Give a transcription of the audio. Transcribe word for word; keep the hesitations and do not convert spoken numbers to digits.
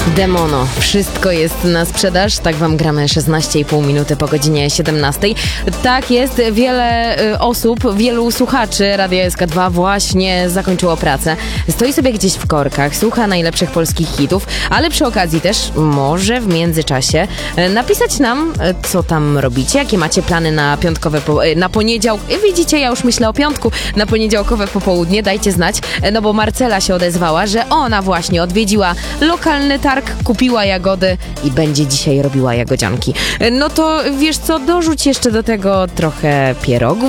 Demono. Wszystko jest na sprzedaż. Tak wam gramy szesnaście i pół minuty po godzinie siedemnastej. Tak jest, wiele y, osób, wielu słuchaczy Radia S K dwa właśnie zakończyło pracę. Stoi sobie gdzieś w korkach, słucha najlepszych polskich hitów, ale przy okazji też może w międzyczasie y, napisać nam, y, co tam robicie, jakie macie plany na piątkowe, po, y, na poniedziałek. Widzicie, ja już myślę o piątku, na poniedziałkowe popołudnie, dajcie znać, y, no bo Marcela się odezwała, że ona właśnie odwiedziła lokalny targ, kupiła jagody i będzie dzisiaj robiła jagodzianki. No to wiesz co, dorzuć jeszcze do tego trochę pierogów